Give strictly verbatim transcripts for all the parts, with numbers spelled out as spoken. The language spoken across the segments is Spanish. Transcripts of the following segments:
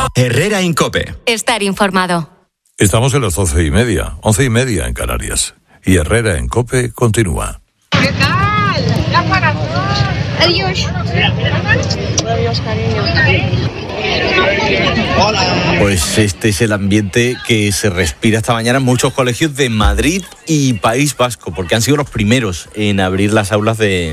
Herrera Incope. Estar informado. Estamos en las doce y media, once y media en Canarias. Y Herrera Incope continúa. ¿Qué tal? Ya para todos. Adiós. Adiós, cariño. Pues este es el ambiente que se respira esta mañana en muchos colegios de Madrid y País Vasco, porque han sido los primeros en abrir las aulas de...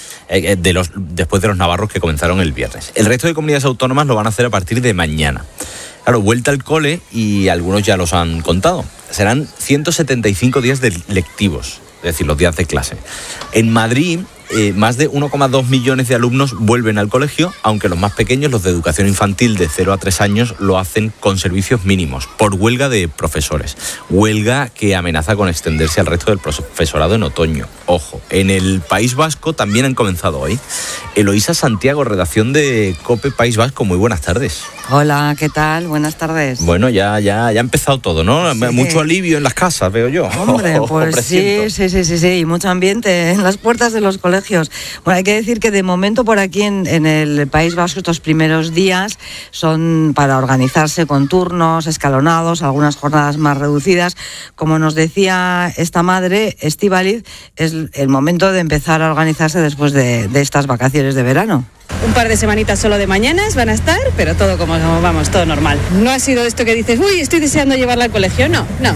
De los, después de los navarros que comenzaron el viernes. El resto de comunidades autónomas lo van a hacer a partir de mañana. Claro, vuelta al cole y algunos ya los han contado. Serán ciento setenta y cinco días de lectivos, es decir, los días de clase. En Madrid, eh, más de uno coma dos millones de alumnos vuelven al colegio, aunque los más pequeños, los de educación infantil de cero a tres años, lo hacen con servicios mínimos, por huelga de profesores. Huelga que amenaza con extenderse al resto del profesorado en otoño. Ojo, en el País Vasco también han comenzado hoy. Eloísa Santiago, redacción de COPE País Vasco, muy buenas tardes. Hola, ¿qué tal? Buenas tardes. Bueno, ya, ya, ya ha empezado todo, ¿no? Sí. Mucho alivio en las casas, veo yo. Hombre, pues sí, sí, sí, sí, sí, y mucho ambiente en las puertas de los colegios. Bueno, hay que decir que de momento por aquí en, en el País Vasco estos primeros días son para organizarse con turnos escalonados, algunas jornadas más reducidas. Como nos decía esta madre, Estíbaliz, es el momento de empezar a organizarse después de, de estas vacaciones de verano. Un par de semanitas solo de mañanas van a estar, pero todo como vamos, todo normal. No ha sido esto que dices, uy, estoy deseando llevarla al colegio, no, no.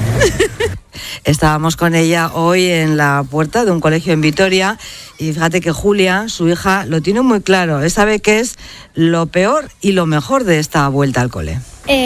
Estábamos con ella hoy en la puerta de un colegio en Vitoria y fíjate que Julia, su hija, lo tiene muy claro. Él sabe qué es lo peor y lo mejor de esta vuelta al cole.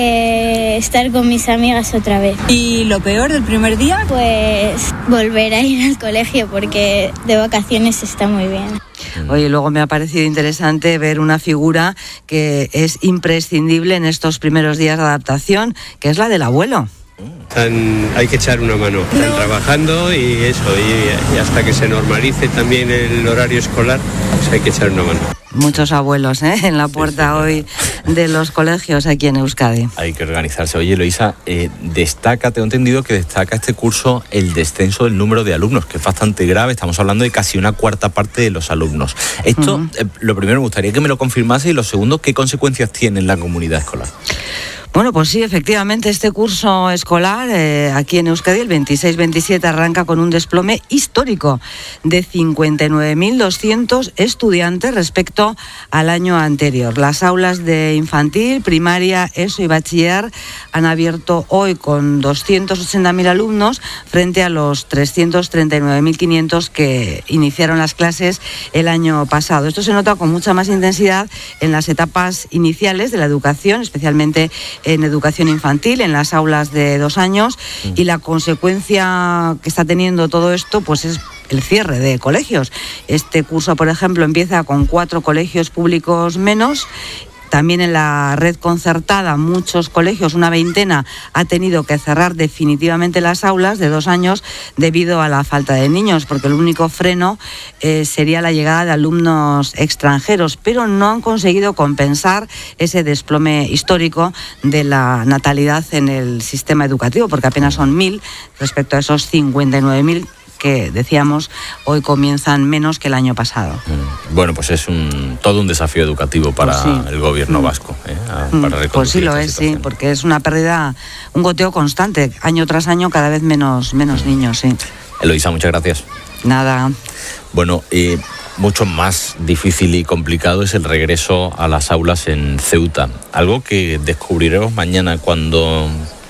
Eh, estar con mis amigas otra vez. ¿Y lo peor del primer día? Pues volver a ir al colegio porque de vacaciones está muy bien. Oye, luego me ha parecido interesante ver una figura que es imprescindible en estos primeros días de adaptación, que es la del abuelo. Están, hay que echar una mano, están trabajando y eso, y, y hasta que se normalice también el horario escolar, pues hay que echar una mano. Muchos abuelos ¿eh? en la puerta hoy de los colegios aquí en Euskadi. Hay que organizarse. Oye, Eloísa, eh, destaca, tengo entendido que destaca este curso el descenso del número de alumnos, que es bastante grave. Estamos hablando de casi una cuarta parte de los alumnos. Esto, uh-huh. eh, lo primero, me gustaría que me lo confirmase y lo segundo, ¿qué consecuencias tiene en la comunidad escolar? Bueno, pues sí, efectivamente, este curso escolar eh, aquí en Euskadi, el veintiséis veintisiete, arranca con un desplome histórico de cincuenta y nueve mil doscientos estudiantes respecto al año anterior. Las aulas de infantil, primaria, ESO y bachiller han abierto hoy con doscientos ochenta mil alumnos frente a los trescientos treinta y nueve mil quinientos que iniciaron las clases el año pasado. Esto se nota con mucha más intensidad en las etapas iniciales de la educación, especialmente en educación infantil, en las aulas de dos años, mm. y la consecuencia que está teniendo todo esto pues es el cierre de colegios. Este curso, por ejemplo, empieza con cuatro colegios públicos menos. También en la red concertada, muchos colegios, una veintena, ha tenido que cerrar definitivamente las aulas de dos años debido a la falta de niños, porque el único freno eh, sería la llegada de alumnos extranjeros, pero no han conseguido compensar ese desplome histórico de la natalidad en el sistema educativo, porque apenas son mil respecto a esos cincuenta y nueve mil que decíamos hoy comienzan menos que el año pasado. Bueno, pues es un todo un desafío educativo para pues sí. el gobierno mm. vasco. ¿eh? Para pues sí lo es, sí, porque es una pérdida, un goteo constante, año tras año cada vez menos, menos mm. niños, sí. Eloísa, muchas gracias. Nada. Bueno, eh, mucho más difícil y complicado es el regreso a las aulas en Ceuta, algo que descubriremos mañana cuando,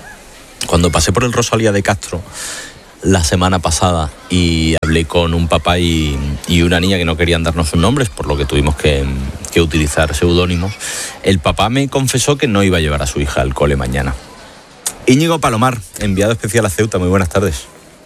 cuando pasé por el Rosalía de Castro la semana pasada y hablé con un papá y, y una niña que no querían darnos sus nombres, por lo que tuvimos que, que utilizar seudónimos. El papá me confesó que no iba a llevar a su hija al cole mañana. Íñigo Palomar, enviado especial a Ceuta, muy buenas tardes.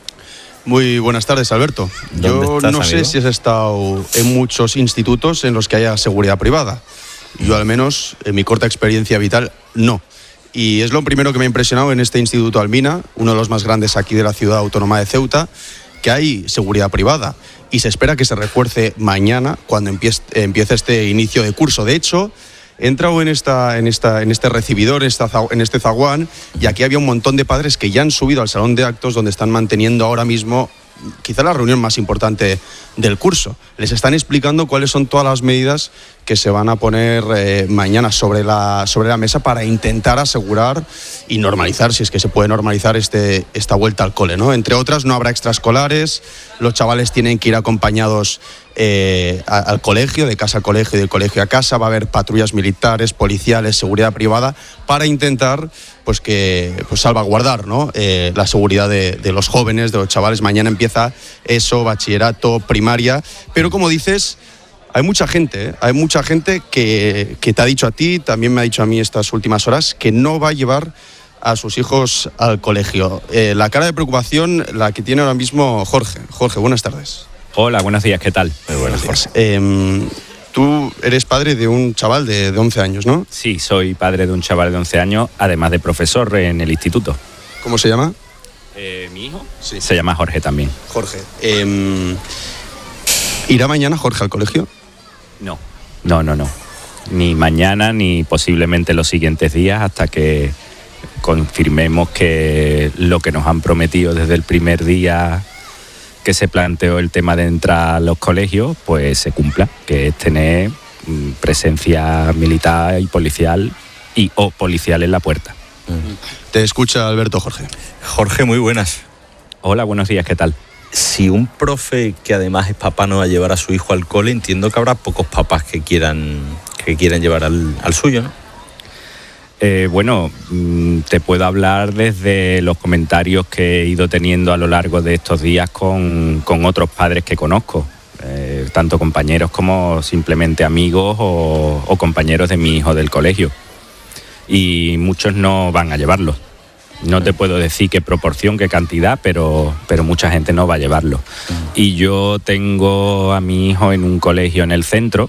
Muy buenas tardes, Alberto. Yo estás, no amigo? sé si has estado en muchos institutos en los que haya seguridad privada. Yo, al menos, en mi corta experiencia vital, no. Y es lo primero que me ha impresionado en este Instituto Almina, uno de los más grandes aquí de la ciudad autónoma de Ceuta, que hay seguridad privada. Y se espera que se refuerce mañana cuando empiece, empiece este inicio de curso. De hecho, he entrado en, esta, en, esta, en este recibidor, en, esta, en este zaguán, y aquí había un montón de padres que ya han subido al salón de actos donde están manteniendo ahora mismo quizá la reunión más importante del curso. Les están explicando cuáles son todas las medidas que se van a poner eh, mañana sobre la, sobre la mesa para intentar asegurar y normalizar, si es que se puede normalizar este, esta vuelta al cole, ¿no? Entre otras, no habrá extraescolares, los chavales tienen que ir acompañados eh, a, al colegio, de casa al colegio y del colegio a casa, va a haber patrullas militares, policiales, seguridad privada, para intentar pues que pues salvaguardar, ¿no? eh, la seguridad de, de los jóvenes, de los chavales. Mañana empieza eso, bachillerato, primaria, pero como dices, hay mucha gente, ¿eh? hay mucha gente que, que te ha dicho a ti, también me ha dicho a mí estas últimas horas, que no va a llevar a sus hijos al colegio. Eh, la cara de preocupación la que tiene ahora mismo Jorge. Jorge, buenas tardes. Hola, buenos días, ¿qué tal? Muy buenas, Jorge. Eh, tú eres padre de un chaval de, de once años, ¿no? Sí, soy padre de un chaval de once años, además de profesor en el instituto. ¿Cómo se llama? Eh, ¿Mi hijo? Sí. Se llama Jorge también. Jorge. Eh, ¿Irá mañana Jorge al colegio? No, no, no, no. Ni mañana ni posiblemente los siguientes días hasta que confirmemos que lo que nos han prometido desde el primer día que se planteó el tema de entrar a los colegios, pues se cumpla, que es tener presencia militar y policial y o policial en la puerta. Te escucha Alberto. Jorge. Jorge, muy buenas. Hola, buenos días, ¿qué tal? Si un profe que además es papá no va a llevar a su hijo al cole, entiendo que habrá pocos papás que quieran, que quieran llevar al, al suyo, ¿no? Eh, bueno, te puedo hablar desde los comentarios que he ido teniendo a lo largo de estos días con, con otros padres que conozco, eh, tanto compañeros como simplemente amigos o, o compañeros de mi hijo del colegio. Y muchos no van a llevarlo. No te puedo decir qué proporción, qué cantidad, pero, pero mucha gente no va a llevarlo. Y yo tengo a mi hijo en un colegio en el centro,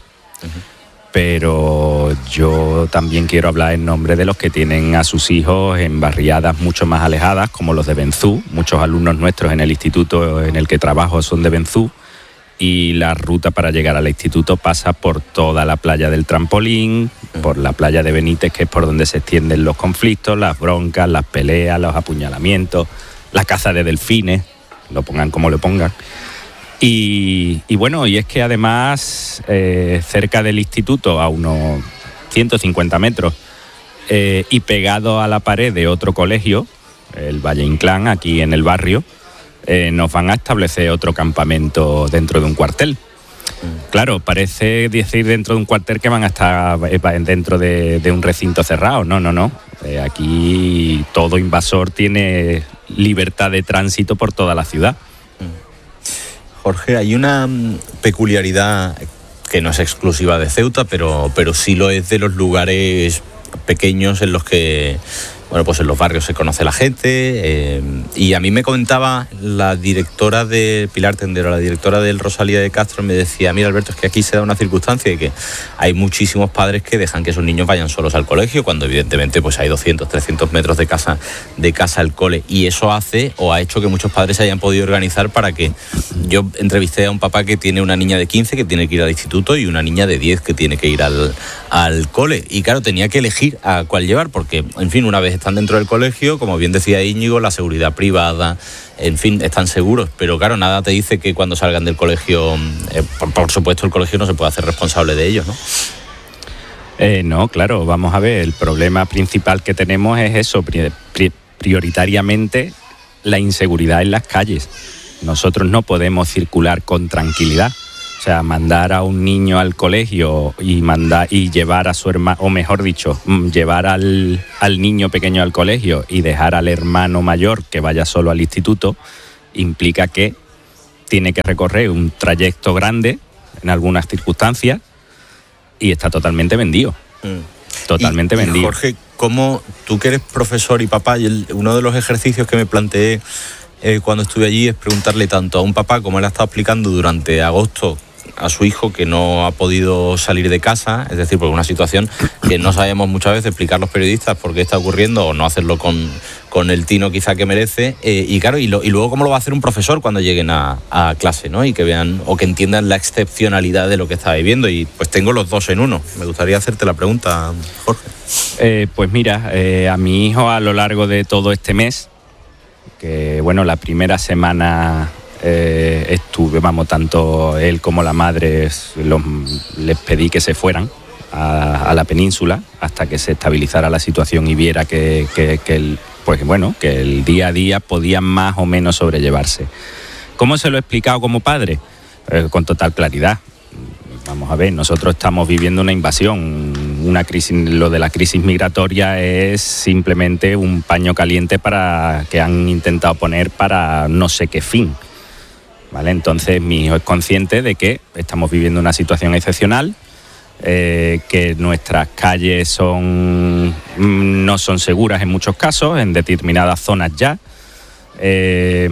pero yo también quiero hablar en nombre de los que tienen a sus hijos en barriadas mucho más alejadas, como los de Benzú. Muchos alumnos nuestros en el instituto en el que trabajo son de Benzú, y la ruta para llegar al instituto pasa por toda la playa del Trampolín, por la playa de Benítez, que es por donde se extienden los conflictos, las broncas, las peleas, los apuñalamientos, la caza de delfines, lo pongan como lo pongan. Y, y bueno, y es que además eh, cerca del instituto, a unos ciento cincuenta metros, eh, y pegado a la pared de otro colegio, el Valle Inclán, aquí en el barrio, Eh, nos van a establecer otro campamento dentro de un cuartel. Claro, parece decir dentro de un cuartel que van a estar dentro de, de un recinto cerrado. No, no, no. Eh, aquí todo invasor tiene libertad de tránsito por toda la ciudad. Jorge, hay una peculiaridad que no es exclusiva de Ceuta, pero, pero sí lo es de los lugares pequeños en los que... Bueno, pues en los barrios se conoce la gente, eh, y a mí me comentaba la directora de Pilar Tendero, la directora del Rosalía de Castro, me decía, mira Alberto, es que aquí se da una circunstancia de que hay muchísimos padres que dejan que sus niños vayan solos al colegio, cuando evidentemente pues hay doscientos, trescientos metros de casa, de casa al cole, y eso hace o ha hecho que muchos padres se hayan podido organizar para que... Yo entrevisté a un papá que tiene una niña de quince que tiene que ir al instituto y una niña de diez que tiene que ir al, al cole, y claro, tenía que elegir a cuál llevar, porque, en fin, una vez están dentro del colegio, como bien decía Íñigo, la seguridad privada, en fin, están seguros, pero claro, nada te dice que cuando salgan del colegio, eh, por, por supuesto el colegio no se puede hacer responsable de ellos, ¿no? Eh, no, claro, vamos a ver, el problema principal que tenemos es eso, pri- pri- prioritariamente la inseguridad en las calles. Nosotros no podemos circular con tranquilidad. O sea, mandar a un niño al colegio y mandar y llevar a su hermano, o mejor dicho, llevar al, al niño pequeño al colegio y dejar al hermano mayor que vaya solo al instituto, implica que tiene que recorrer un trayecto grande en algunas circunstancias y está totalmente vendido. Mm. Totalmente y, vendido. Y Jorge, ¿cómo tú que eres profesor y papá, y el, uno de los ejercicios que me planteé eh, cuando estuve allí es preguntarle tanto a un papá, como él ha estado explicando durante agosto, a su hijo que no ha podido salir de casa, es decir, por una situación que no sabemos muchas veces explicar los periodistas por qué está ocurriendo o no hacerlo con, con el tino quizá que merece, eh, y claro, y, lo, y luego cómo lo va a hacer un profesor cuando lleguen a, a clase, ¿no? Y que vean o que entiendan la excepcionalidad de lo que está viviendo, y pues tengo los dos en uno. Me gustaría hacerte la pregunta, Jorge. Eh, pues mira, eh, a mi hijo a lo largo de todo este mes, que bueno, la primera semana Eh, estuve, vamos, tanto él como la madre los, les pedí que se fueran a, a la península hasta que se estabilizara la situación y viera que, que, que, el, pues, bueno, que el día a día podía más o menos sobrellevarse. ¿Cómo se lo he explicado como padre? Eh, con total claridad. Vamos a ver, nosotros estamos viviendo una invasión, una crisis, lo de la crisis migratoria es simplemente un paño caliente para que han intentado poner para no sé qué fin, ¿vale? Entonces mi hijo es consciente de que estamos viviendo una situación excepcional, eh, que nuestras calles son no son seguras en muchos casos, en determinadas zonas ya, eh,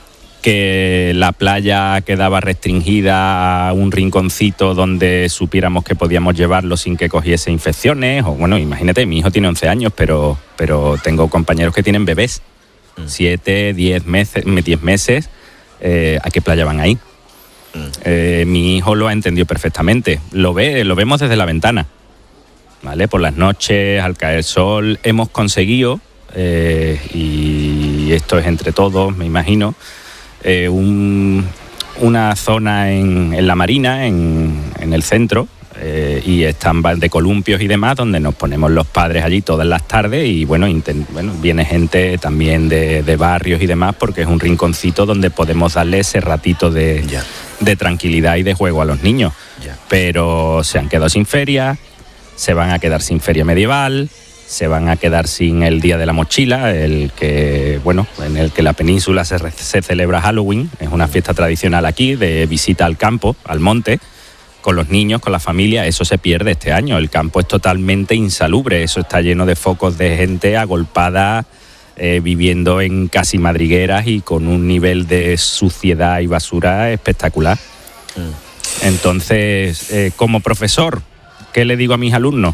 que la playa quedaba restringida a un rinconcito donde supiéramos que podíamos llevarlo sin que cogiese infecciones, o bueno, imagínate, mi hijo tiene once años, pero, pero tengo compañeros que tienen bebés, siete, diez meses, diez meses, eh, ¿a qué playa van ahí? Eh, mi hijo lo ha entendido perfectamente, lo ve, lo vemos desde la ventana, ¿vale? Por las noches, al caer el sol, hemos conseguido, eh, y esto es entre todos, me imagino, Eh, un, una zona en, en la Marina, en, en el centro, eh, y están de columpios y demás, donde nos ponemos los padres allí todas las tardes y bueno, intent, bueno viene gente también de, de barrios y demás, porque es un rinconcito donde podemos darle ese ratito de, yeah. de tranquilidad y de juego a los niños. Yeah. Pero se han quedado sin feria, se van a quedar sin feria medieval, se van a quedar sin el Día de la Mochila, el que, bueno, en el que la península se, se celebra Halloween, es una fiesta tradicional aquí de visita al campo, al monte, con los niños, con la familia. Eso se pierde este año, el campo es totalmente insalubre, eso está lleno de focos de gente agolpada, eh, viviendo en casi madrigueras y con un nivel de suciedad y basura espectacular. Mm. Entonces, eh, como profesor, ¿qué le digo a mis alumnos?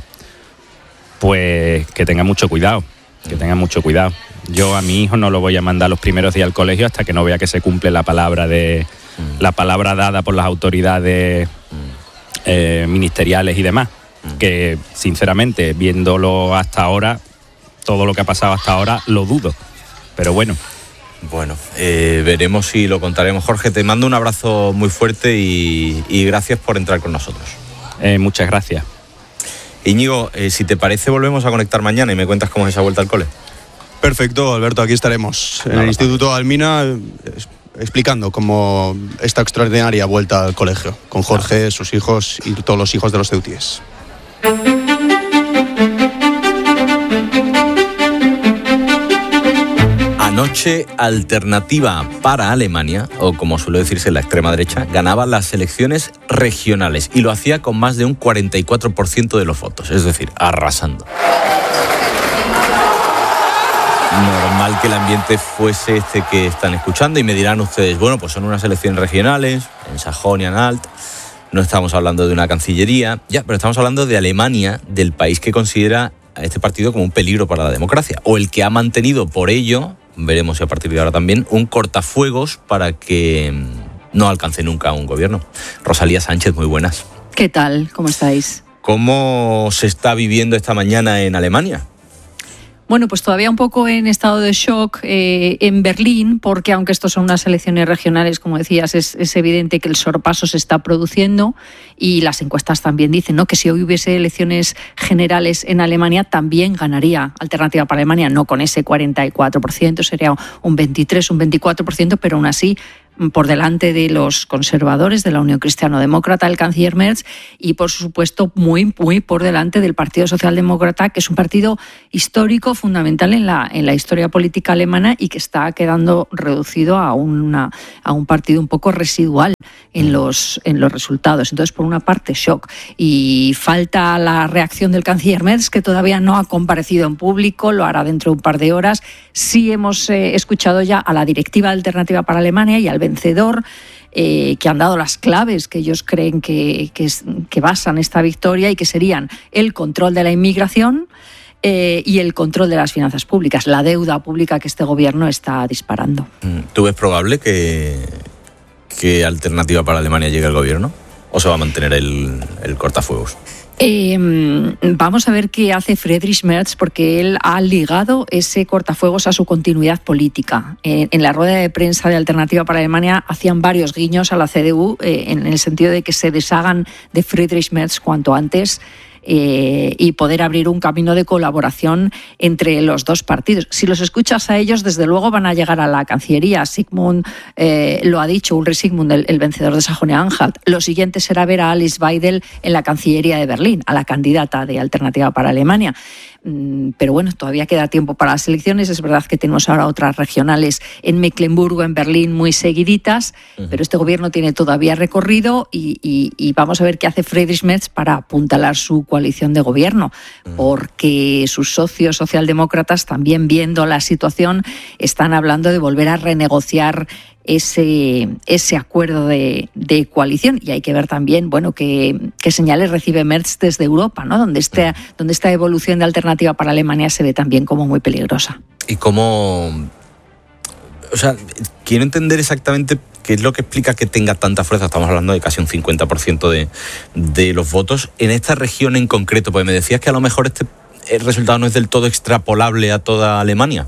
Pues que tenga mucho cuidado, que tenga mucho cuidado. Yo a mi hijo no lo voy a mandar los primeros días al colegio hasta que no vea que se cumple la palabra de mm. la palabra dada por las autoridades mm. eh, ministeriales y demás. Mm. Que sinceramente, viéndolo hasta ahora, todo lo que ha pasado hasta ahora, lo dudo. Pero bueno. Bueno, eh, veremos si lo contaremos. Jorge, te mando un abrazo muy fuerte y, y gracias por entrar con nosotros. Eh, muchas gracias. Íñigo, eh, si te parece, volvemos a conectar mañana y me cuentas cómo es esa vuelta al cole. Perfecto, Alberto, aquí estaremos en no, el no, Instituto no. Almina explicando cómo esta extraordinaria vuelta al colegio, con Jorge, sus hijos y todos los hijos de los ceutíes. Anoche, Alternativa para Alemania, o como suele decirse en la extrema derecha, ganaba las elecciones regionales y lo hacía con más de un cuarenta y cuatro por ciento de los votos, es decir, arrasando. Normal que el ambiente fuese este que están escuchando y me dirán ustedes, bueno, pues son unas elecciones regionales, en Sajonia-Anhalt, no estamos hablando de una cancillería, ya, pero estamos hablando de Alemania, del país que considera a este partido como un peligro para la democracia, o el que ha mantenido por ello, veremos si a partir de ahora también, un cortafuegos para que no alcance nunca un gobierno. Rosalía Sánchez, muy buenas. ¿Qué tal? ¿Cómo estáis? ¿Cómo se está viviendo esta mañana en Alemania? Bueno, pues todavía un poco en estado de shock eh, en Berlín, porque aunque estos son unas elecciones regionales, como decías, es, es evidente que el sorpaso se está produciendo y las encuestas también dicen, ¿no?, que si hoy hubiese elecciones generales en Alemania también ganaría Alternativa para Alemania, no con ese cuarenta y cuatro por ciento, sería un veintitrés, un veinticuatro por ciento, pero aún así por delante de los conservadores, de la Unión Cristiano-Demócrata, el canciller Merz, y por supuesto muy, muy por delante del Partido Socialdemócrata, que es un partido histórico, fundamental en la, en la historia política alemana y que está quedando reducido a, una, a un partido un poco residual en los, en los resultados. Entonces, por una parte, shock. Y falta la reacción del canciller Merz, que todavía no ha comparecido en público, lo hará dentro de un par de horas. Sí hemos eh, escuchado ya a la directiva Alternativa para Alemania y al vencedor, eh, que han dado las claves que ellos creen que, que, es, que basan esta victoria y que serían el control de la inmigración eh, y el control de las finanzas públicas, la deuda pública que este gobierno está disparando. ¿Tú ves probable que, que Alternativa para Alemania llegue al gobierno o se va a mantener el, el cortafuegos? Eh, vamos a ver qué hace Friedrich Merz, porque él ha ligado ese cortafuegos a su continuidad política. Eh, en la rueda de prensa de Alternativa para Alemania hacían varios guiños a la C D U eh, en el sentido de que se deshagan de Friedrich Merz cuanto antes. Eh, y poder abrir un camino de colaboración entre los dos partidos. Si los escuchas a ellos, desde luego van a llegar a la Cancillería. Sigmund eh, lo ha dicho, Ulrich Sigmund, el, el vencedor de Sajonia-Anhalt. Lo siguiente será ver a Alice Weidel en la Cancillería de Berlín, a la candidata de Alternativa para Alemania. Pero bueno, todavía queda tiempo para las elecciones. Es verdad que tenemos ahora otras regionales en Mecklemburgo, en Berlín, muy seguiditas, uh-huh. pero este gobierno tiene todavía recorrido y, y, y vamos a ver qué hace Friedrich Merz para apuntalar su coalición de gobierno, uh-huh. porque sus socios socialdemócratas, también viendo la situación, están hablando de volver a renegociar ese, ese acuerdo de, de coalición. Y hay que ver también, bueno, qué, qué señales recibe Merz desde Europa, ¿no? Donde, este, donde esta evolución de Alternativa para Alemania se ve también como muy peligrosa. Y cómo... O sea, quiero entender exactamente qué es lo que explica que tenga tanta fuerza. Estamos hablando de casi un cincuenta por ciento de, de los votos en esta región en concreto, porque me decías que a lo mejor este el resultado no es del todo extrapolable a toda Alemania.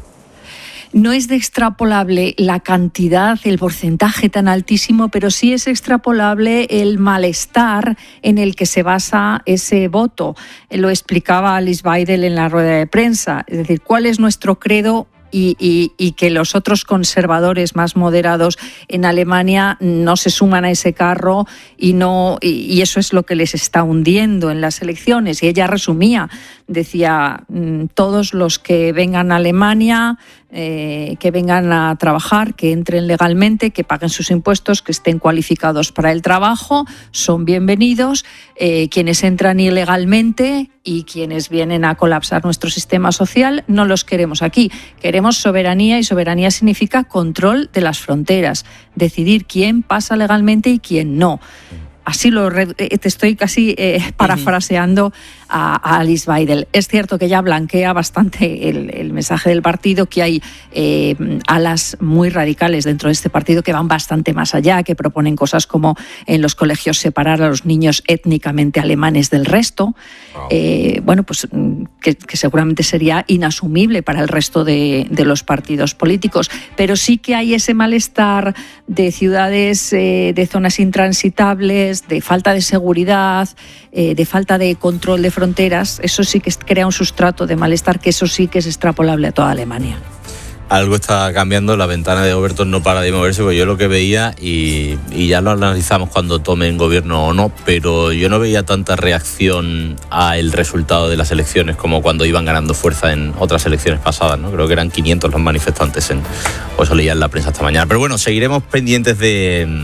No es de extrapolable la cantidad, el porcentaje tan altísimo, pero sí es extrapolable el malestar en el que se basa ese voto. Lo explicaba Alice Weidel en la rueda de prensa. Es decir, ¿cuál es nuestro credo? Y, y, y que los otros conservadores más moderados en Alemania no se suman a ese carro y no y, y eso es lo que les está hundiendo en las elecciones. Y ella resumía, decía, todos los que vengan a Alemania, eh, que vengan a trabajar, que entren legalmente, que paguen sus impuestos, que estén cualificados para el trabajo, son bienvenidos. Eh, quienes entran ilegalmente y quienes vienen a colapsar nuestro sistema social, no los queremos aquí. Queremos soberanía, y soberanía significa control de las fronteras, decidir quién pasa legalmente y quién no. Así lo te estoy casi eh, parafraseando a, a Alice Weidel. Es cierto que ya blanquea bastante el, el mensaje del partido, que hay eh, alas muy radicales dentro de este partido que van bastante más allá, que proponen cosas como en los colegios separar a los niños étnicamente alemanes del resto. Wow. Eh, bueno, pues que, que seguramente sería inasumible para el resto de, de los partidos políticos. Pero sí que hay ese malestar de ciudades, eh, de zonas intransitables, de falta de seguridad, eh, de falta de control de fronteras. Eso sí que crea un sustrato de malestar, que eso sí que es extrapolable a toda Alemania. Algo está cambiando, la ventana de Overton no para de moverse, porque yo lo que veía, y, y ya lo analizamos cuando tomen gobierno o no, pero yo no veía tanta reacción al resultado de las elecciones como cuando iban ganando fuerza en otras elecciones pasadas, ¿no? Creo que eran quinientos los manifestantes, en, o eso leía en la prensa esta mañana. Pero bueno, seguiremos pendientes de...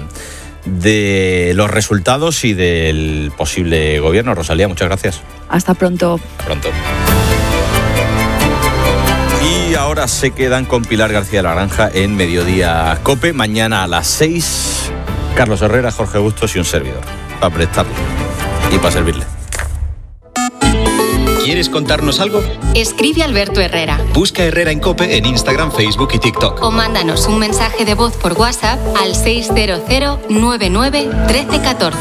de los resultados y del posible gobierno. Rosalía, muchas gracias. Hasta pronto. Hasta pronto. Y ahora se quedan con Pilar García de la Granja en Mediodía COPE. Mañana a las seis, Carlos Herrera, Jorge Bustos y un servidor, para prestarle y para servirle. ¿Quieres contarnos algo? Escribe Alberto Herrera. Busca Herrera en COPE en Instagram, Facebook y TikTok. O mándanos un mensaje de voz por WhatsApp al seis cero cero nueve nueve uno tres uno cuatro.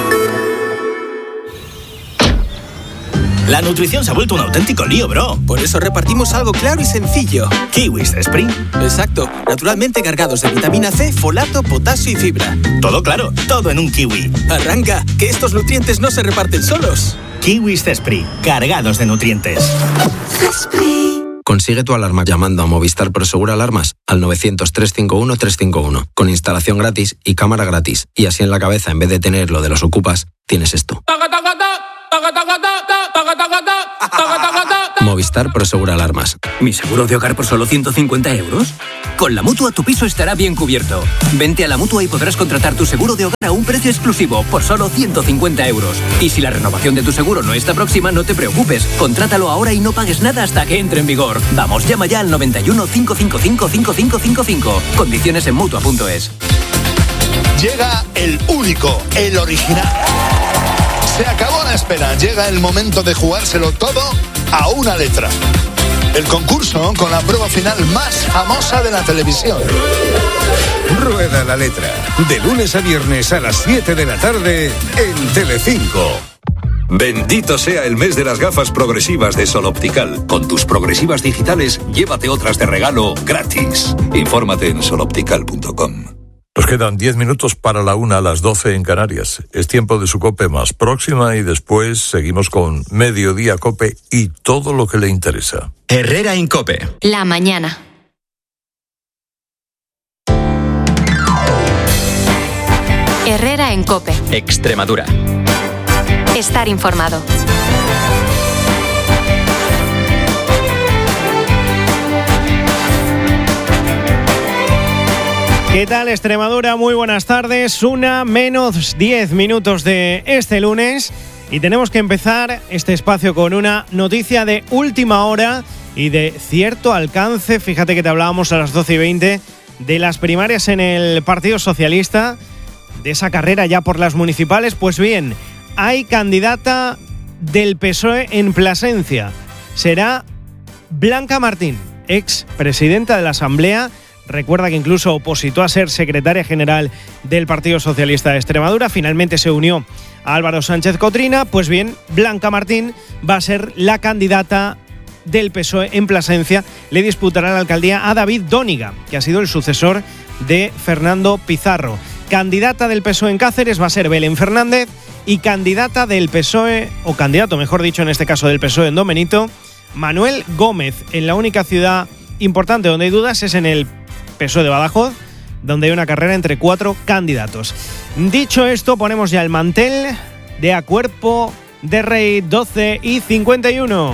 La nutrición se ha vuelto un auténtico lío, bro. Por eso repartimos algo claro y sencillo. Kiwis Spring. Exacto. Naturalmente cargados de vitamina C, folato, potasio y fibra. Todo claro, todo en un kiwi. Arranca, que estos nutrientes no se reparten solos. Kiwis Cespri, cargados de nutrientes. Consigue tu alarma llamando a Movistar Prosegur Alarmas al novecientos, trescientos cincuenta y uno, trescientos cincuenta y uno, con instalación gratis y cámara gratis. Y así en la cabeza, en vez de tener lo de los ocupas, tienes esto. Movistar Prosegur Alarmas. ¿Mi seguro de hogar por solo ciento cincuenta euros? Con la Mutua tu piso estará bien cubierto. Vente a la Mutua y podrás contratar tu seguro de hogar a un precio exclusivo por solo ciento cincuenta euros. Y si la renovación de tu seguro no está próxima, no te preocupes. Contrátalo ahora y no pagues nada hasta que entre en vigor. Vamos, llama ya al noventa y uno, cinco cinco cinco, cinco cinco cinco cinco. Condiciones en Mutua punto es. Llega el único, el original. Se acabó la espera, llega el momento de jugárselo todo a una letra. El concurso con la prueba final más famosa de la televisión. Rueda la letra, de lunes a viernes a las siete de la tarde en Telecinco. Bendito sea el mes de las gafas progresivas de Sol Optical. Con tus progresivas digitales, llévate otras de regalo gratis. Infórmate en sol optical punto com. Nos quedan diez minutos para la una a las doce en Canarias. Es tiempo de su COPE más próxima y después seguimos con Mediodía COPE y todo lo que le interesa. Herrera en COPE. La mañana. Herrera en COPE. Extremadura. Estar informado. ¿Qué tal, Extremadura? Muy buenas tardes. Una menos diez minutos de este lunes y tenemos que empezar este espacio con una noticia de última hora y de cierto alcance. Fíjate que te hablábamos a las doce y veinte de las primarias en el Partido Socialista, de esa carrera ya por las municipales. Pues bien, hay candidata del P S O E en Plasencia. Será Blanca Martín, ex presidenta de la Asamblea. Recuerda que incluso opositó a ser secretaria general del Partido Socialista de Extremadura. Finalmente se unió a Álvaro Sánchez Cotrina. Pues bien, Blanca Martín va a ser la candidata del P S O E en Plasencia. Le disputará la alcaldía a David Dóniga, que ha sido el sucesor de Fernando Pizarro. Candidata del P S O E en Cáceres va a ser Belén Fernández y candidata del P S O E, o candidato mejor dicho en este caso del P S O E en Don Benito, Manuel Gómez. En la única ciudad importante donde hay dudas es en el P S O E de Badajoz, donde hay una carrera entre cuatro candidatos. Dicho esto, ponemos ya el mantel de A Cuerpo de Rey. Doce y cincuenta y uno.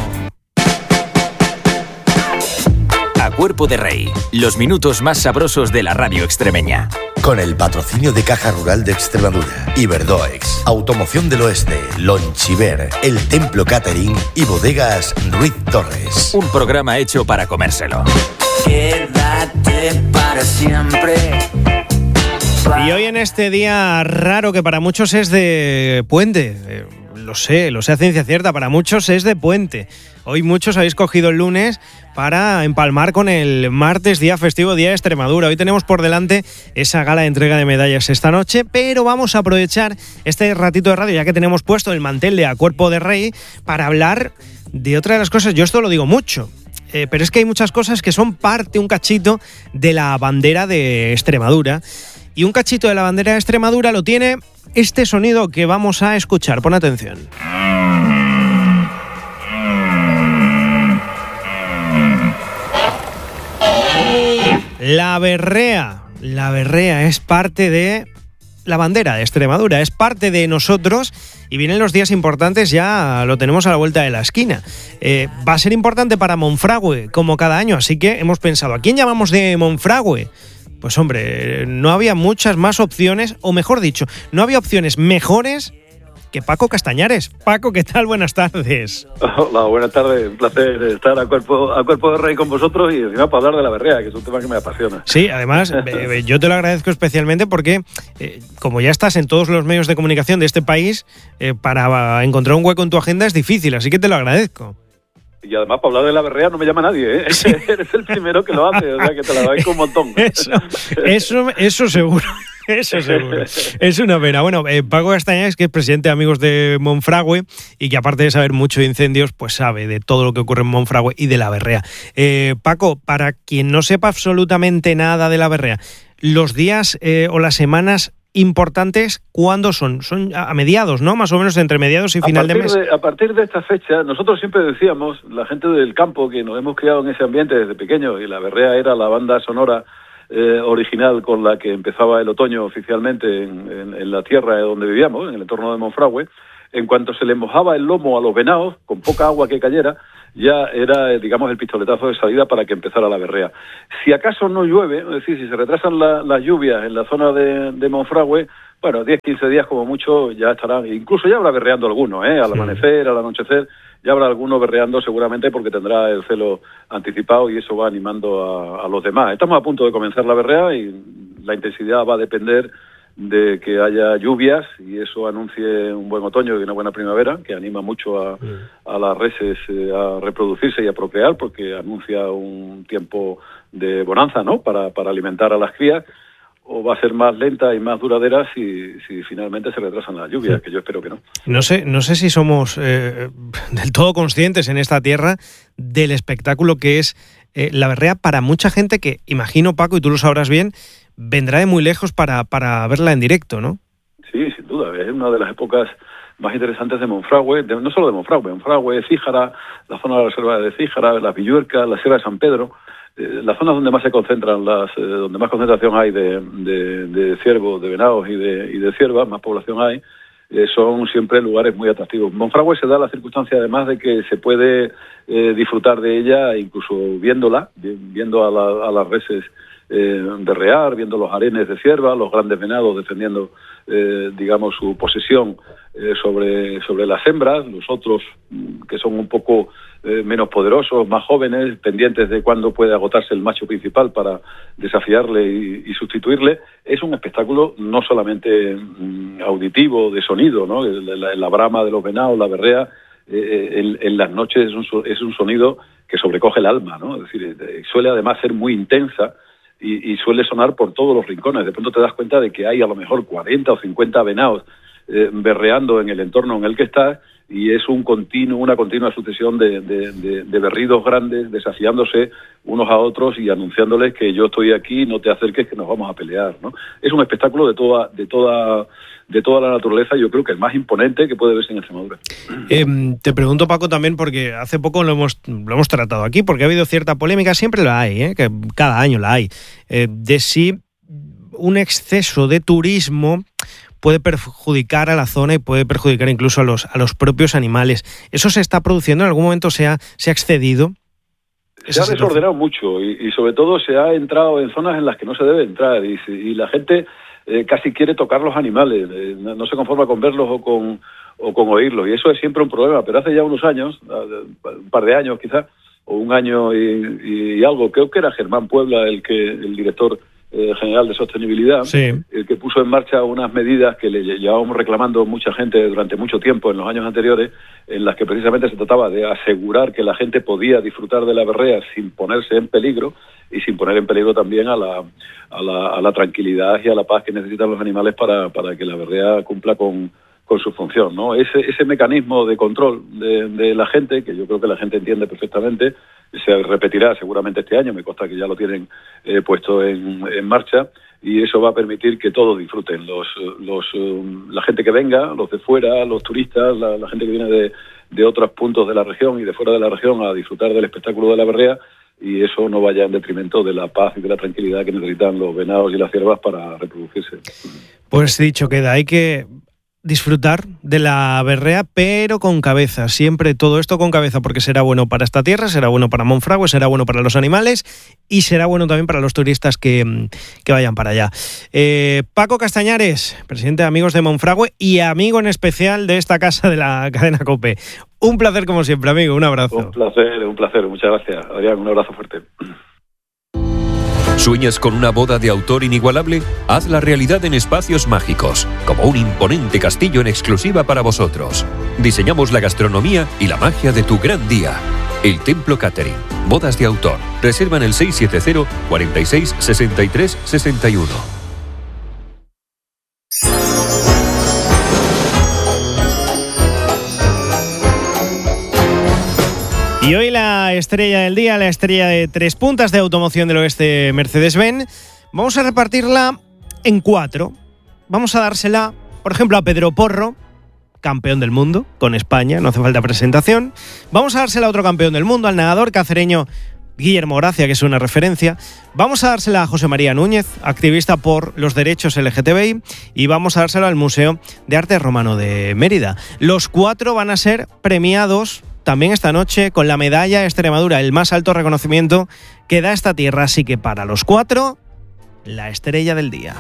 A Cuerpo de Rey, los minutos más sabrosos de la radio extremeña. Con el patrocinio de Caja Rural de Extremadura, Iberdoex, Automoción del Oeste, Lonchiver, El Templo Catering y Bodegas Ruiz Torres. Un programa hecho para comérselo. Quédate para siempre. Y hoy en este día raro que para muchos es de puente, eh, lo sé, lo sé a ciencia cierta, para muchos es de puente. Hoy muchos habéis cogido el lunes para empalmar con el martes, día festivo, día de Extremadura. Hoy tenemos por delante esa gala de entrega de medallas esta noche, pero vamos a aprovechar este ratito de radio, ya que tenemos puesto el mantel de A Cuerpo de Rey, para hablar de otra de las cosas. Yo esto lo digo mucho, eh, pero es que hay muchas cosas que son parte, un cachito de la bandera de Extremadura. Y un cachito de la bandera de Extremadura lo tiene este sonido que vamos a escuchar. Pon atención. La berrea. La berrea es parte de la bandera de Extremadura, es parte de nosotros y vienen los días importantes, ya lo tenemos a la vuelta de la esquina. Eh, va a ser importante para Monfragüe, como cada año, así que hemos pensado, ¿a quién llamamos de Monfragüe? Pues hombre, no había muchas más opciones, o mejor dicho, no había opciones mejores que Paco Castañares. Paco, ¿qué tal? Buenas tardes. Hola, buenas tardes. Un placer estar a cuerpo, a cuerpo de rey con vosotros y encima para hablar de la berrea, que es un tema que me apasiona. Sí, además, eh, yo te lo agradezco especialmente porque, eh, como ya estás en todos los medios de comunicación de este país, eh, para encontrar un hueco en tu agenda es difícil, así que te lo agradezco. Y además, para hablar de la berrea no me llama nadie, ¿eh? Sí. Eres el primero que lo hace, o sea que te la agradezco un montón. Eso, eso, eso seguro. Eso seguro. Es una pena. Bueno, eh, Paco Castañares, que es presidente de Amigos de Monfragüe y que aparte de saber mucho de incendios, pues sabe de todo lo que ocurre en Monfragüe y de la berrea. Eh, Paco, para quien no sepa absolutamente nada de la berrea, los días eh, o las semanas importantes, ¿cuándo son? Son a mediados, ¿no? Más o menos entre mediados y final de mes. De, a partir de esta fecha, nosotros siempre decíamos, la gente del campo, que nos hemos criado en ese ambiente desde pequeños, y la berrea era la banda sonora eh, original con la que empezaba el otoño oficialmente en, en, en la tierra donde vivíamos, en el entorno de Monfragüe. En cuanto se les mojaba el lomo a los venados, con poca agua que cayera, ya era, digamos, el pistoletazo de salida para que empezara la berrea. Si acaso no llueve, es decir, si se retrasan la, las lluvias en la zona de, de Monfragüe, bueno, diez, quince días como mucho ya estarán, incluso ya habrá berreando alguno, ¿eh? Al sí. amanecer, al anochecer, ya habrá alguno berreando seguramente porque tendrá el celo anticipado y eso va animando a, a los demás. Estamos a punto de comenzar la berrea y la intensidad va a depender de que haya lluvias y eso anuncie un buen otoño y una buena primavera, que anima mucho a, a las reses eh, a reproducirse y a procrear, porque anuncia un tiempo de bonanza, ¿no?, para, para alimentar a las crías. o va a ser más lenta y más duradera si, si finalmente se retrasan las lluvias, que yo espero que no. No sé, no sé si somos eh, del todo conscientes en esta tierra del espectáculo que es eh, la berrea para mucha gente que, imagino, Paco, y tú lo sabrás bien, vendrá de muy lejos para, para verla en directo, ¿no? Sí, sin duda, es una de las épocas más interesantes de Monfragüe, de, no solo de Monfragüe, Monfragüe, Cíjara, la zona de la reserva de Cíjara, las Villuercas, la Sierra de San Pedro, eh, las zonas donde más se concentran, las eh, donde más concentración hay de, de, de ciervos, de venados y de, y de ciervas, más población hay, eh, son siempre lugares muy atractivos. Monfragüe se da la circunstancia además de que se puede eh, disfrutar de ella incluso viéndola, viendo a, la, a las reses eh, berrear, viendo los harenes de cierva, los grandes venados defendiendo eh, digamos su posesión eh, sobre, sobre las hembras, los otros que son un poco eh, menos poderosos, más jóvenes, pendientes de cuándo puede agotarse el macho principal para desafiarle y, y sustituirle. Es un espectáculo no solamente mm, auditivo, de sonido, ¿no? La, la brama de los venados, la berrea, eh, en, en las noches es un, es un sonido que sobrecoge el alma, ¿no? Es decir, eh, suele además ser muy intensa y, y suele sonar por todos los rincones. De pronto te das cuenta de que hay a lo mejor cuarenta o cincuenta venados eh, berreando en el entorno en el que estás, y es un continuo, una continua sucesión de, de, de, de berridos grandes desafiándose unos a otros y anunciándoles que yo estoy aquí, no te acerques, que nos vamos a pelear, ¿no? Es un espectáculo de toda, de toda, de toda la naturaleza, yo creo que el más imponente que puede verse en Extremadura. Eh, te pregunto, Paco, también porque hace poco lo hemos, lo hemos tratado aquí, porque ha habido cierta polémica, siempre la hay, ¿eh? Que cada año la hay, eh, de si un exceso de turismo puede perjudicar a la zona y puede perjudicar incluso a los, a los propios animales. ¿Eso se está produciendo? ¿En algún momento se ha, se ha excedido? Se ha desordenado mucho y, y sobre todo se ha entrado en zonas en las que no se debe entrar y, y la gente eh, casi quiere tocar los animales, eh, no, no se conforma con verlos o con, o con oírlos, y eso es siempre un problema. Pero hace ya unos años, un par de años quizás, o un año y, y algo, creo que era Germán Puebla el que el director Eh, general de sostenibilidad, sí, el que puso en marcha unas medidas que le llevábamos reclamando mucha gente durante mucho tiempo en los años anteriores, en las que precisamente se trataba de asegurar que la gente podía disfrutar de la berrea sin ponerse en peligro y sin poner en peligro también a la, a la, a la tranquilidad y a la paz que necesitan los animales para, para que la berrea cumpla con, con su función, ¿no? Ese, ese mecanismo de control de, de la gente, que yo creo que la gente entiende perfectamente, se repetirá seguramente este año, me consta que ya lo tienen eh, puesto en, en marcha, y eso va a permitir que todos disfruten, los, los, um, la gente que venga, los de fuera, los turistas, la, la gente que viene de, de otros puntos de la región y de fuera de la región a disfrutar del espectáculo de la berrea, y eso no vaya en detrimento de la paz y de la tranquilidad que necesitan los venados y las ciervas para reproducirse. Pues dicho queda, hay que disfrutar de la berrea, pero con cabeza, siempre todo esto con cabeza, porque será bueno para esta tierra, será bueno para Monfragüe, será bueno para los animales y será bueno también para los turistas que, que vayan para allá. Eh, Paco Castañares, presidente de Amigos de Monfragüe y amigo en especial de esta casa de la cadena COPE. Un placer como siempre, amigo, un abrazo. Un placer, un placer, muchas gracias, Adrián, un abrazo fuerte. ¿Sueñas con una boda de autor inigualable? Hazla realidad en Espacios Mágicos, como un imponente castillo en exclusiva para vosotros. Diseñamos la gastronomía y la magia de tu gran día. El Templo Catering, bodas de autor. Reserva en el seis siete cero, cuarenta y seis, sesenta y tres, sesenta y uno. Y hoy la estrella del día, la estrella de tres puntas de automoción del oeste Mercedes-Benz, vamos a repartirla en cuatro. Vamos a dársela, por ejemplo, a Pedro Porro, campeón del mundo con España, no hace falta presentación. Vamos a dársela a otro campeón del mundo, al nadador cacereño Guillermo Gracia, que es una referencia. Vamos a dársela a José María Núñez, activista por los derechos L G T B I, y vamos a dársela al Museo de Arte Romano de Mérida. Los cuatro van a ser premiados también esta noche con la medalla Extremadura, el más alto reconocimiento que da esta tierra. Así que para los cuatro, la estrella del día.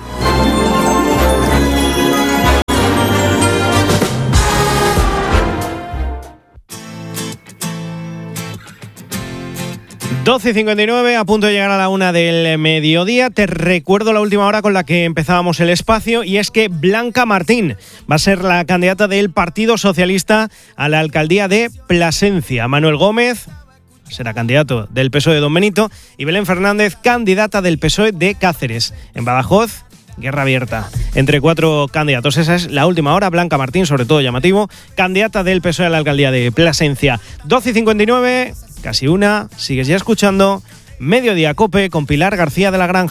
doce y cincuenta y nueve, a punto de llegar a la una del mediodía. Te recuerdo la última hora con la que empezábamos el espacio, y es que Blanca Martín va a ser la candidata del Partido Socialista a la alcaldía de Plasencia. Manuel Gómez será candidato del P S O E de Don Benito y Belén Fernández, candidata del P S O E de Cáceres. En Badajoz guerra abierta entre cuatro candidatos. Esa es la última hora. Blanca Martín, sobre todo llamativo, candidata del P S O E a la alcaldía de Plasencia. doce y cincuenta y nueve, casi una. Sigues ya escuchando Mediodía Cope con Pilar García de la Granja.